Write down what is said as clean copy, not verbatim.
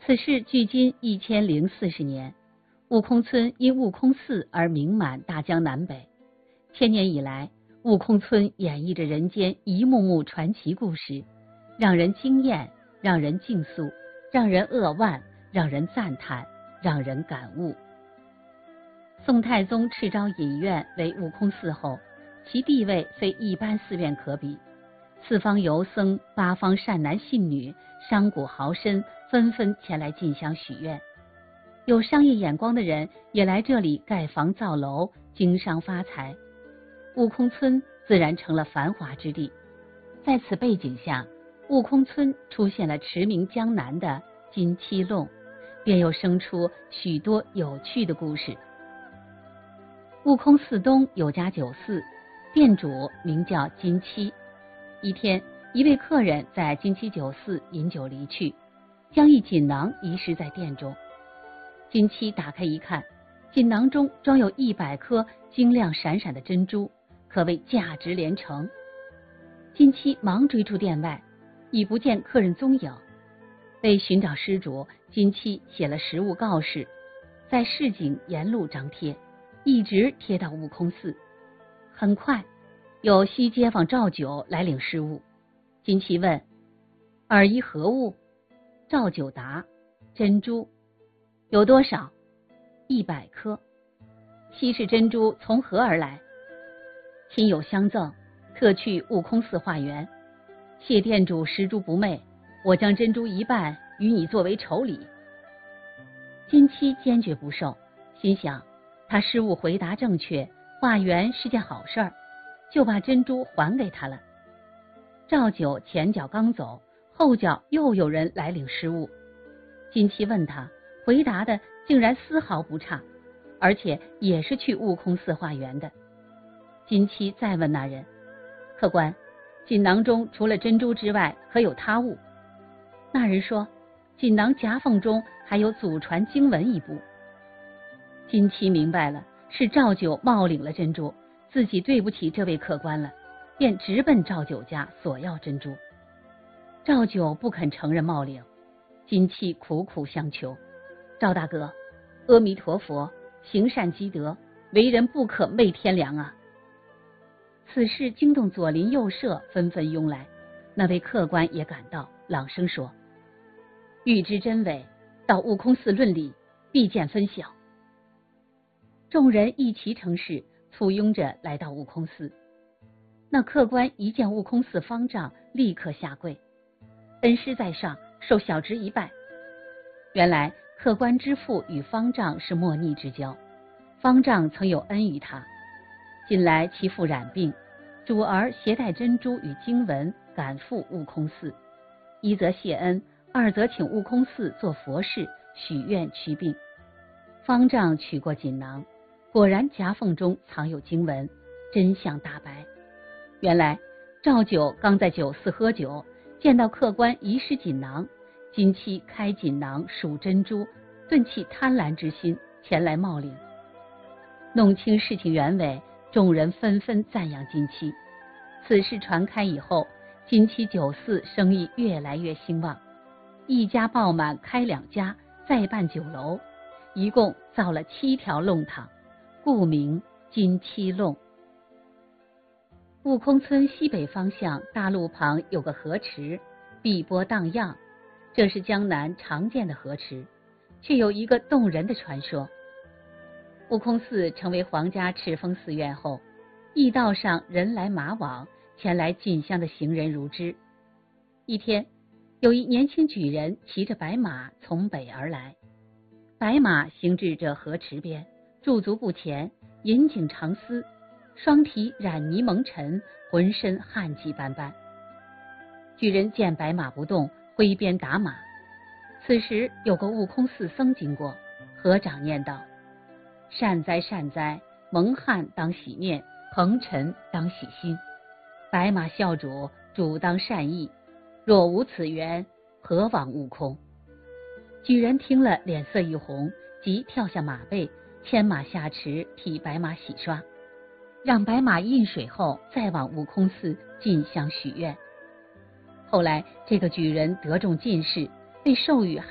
此事距今1040年，悟空村因悟空寺而名满大江南北。千年以来，悟空村演绎着人间一幕幕传奇故事，让人惊艳，让人敬肃，让人扼腕，让人赞叹，让人感悟。宋太宗敕召隐院为悟空寺后，其地位非一般寺院可比，四方游僧、八方善男信女、商贾豪绅纷纷前来进香许愿。有商业眼光的人也来这里盖房造楼，经商发财。悟空村自然成了繁华之地。在此背景下，悟空村出现了驰名江南的金七弄，便又生出许多有趣的故事。悟空寺东有家酒肆，店主名叫金七。一天，一位客人在金七酒肆饮酒离去，将一锦囊遗失在店中。金七打开一看，锦囊中装有100颗晶亮闪闪的珍珠，可谓价值连城。金七忙追出店外，已不见客人踪影。为寻找失主，金七写了实物告示，在市井沿路张贴，一直贴到悟空寺。很快，有西街坊赵九来领失物。金七问：“尔宜何物？”赵九答：“珍珠。”有多少？100颗。稀世珍珠从何而来？亲友相赠，特去悟空寺化缘。谢店主拾珠不昧，我将珍珠一半与你作为酬礼。金七坚决不受，心想他失误回答正确，化缘是件好事儿，就把珍珠还给他了。赵九前脚刚走，后脚又有人来领失物。金七问他，回答的竟然丝毫不差，而且也是去悟空寺化缘的。金七再问那人：“客官，锦囊中除了珍珠之外，可有他物？”那人说：“锦囊夹缝中还有祖传经文1部。”金七明白了，是赵九冒领了珍珠，自己对不起这位客官了，便直奔赵九家索要珍珠。赵九不肯承认冒领，金七苦苦相求：“赵大哥，阿弥陀佛，行善积德，为人不可昧天良啊！”此事惊动左邻右舍，纷纷拥来。那位客官也赶到，朗声说：“欲知真伪，到悟空寺论理，必见分晓。”众人一齐称是，簇拥着来到悟空寺。那客官一见悟空寺方丈，立刻下跪：“恩师在上，受小侄一拜。”原来客官之父与方丈是莫逆之交，方丈曾有恩于他。近来其父染病，主儿携带珍珠与经文赶赴悟空寺，一则谢恩，二则请悟空寺做佛事，许愿祛病。方丈取过锦囊，果然夹缝中藏有经文，真相大白。原来赵九刚在酒肆喝酒，见到客官遗失锦囊，金七开锦囊数珍珠，顿起贪婪之心，前来冒领。弄清事情原委，众人纷纷赞扬金七。此事传开以后，金七酒肆生意越来越兴旺，一家爆满，开2家，再办酒楼，一共造了7条弄堂，故名金七弄。悟空村西北方向大路旁有个河池，碧波荡漾，这是江南常见的河池，却有一个动人的传说。悟空寺成为皇家敕封寺院后，驿道上人来马往，前来进香的行人如织。一天，有一年轻举人骑着白马从北而来，白马行至这河池边，驻足不前，引颈长嘶，双蹄染泥蒙尘，浑身汗迹斑斑。举人见白马不动，挥鞭打马。此时有个悟空寺僧经过，合掌念道：“善哉善哉，蒙汗当洗面，蓬尘当洗心。白马笑主，主当善意，若无此缘，何往悟空？”举人听了，脸色一红，即跳下马背，牵马下池替白马洗刷，让白马印水后，再往悟空寺进香许愿。后来这个举人得中进士，被授予